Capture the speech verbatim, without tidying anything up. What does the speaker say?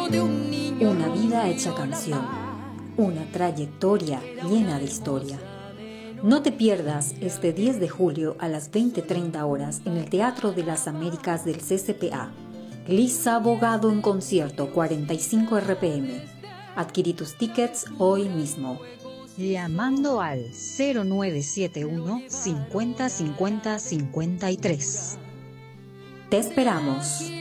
Una vida hecha canción, una trayectoria llena de historia. No te pierdas este diez de julio a las veinte treinta horas en el Teatro de las Américas del C C P A. Lisa Abogado en concierto, cuarenta y cinco R P M. Adquirí tus tickets hoy mismo. Llamando al cero nueve siete uno cincuenta cincuenta cincuenta y tres. Te esperamos.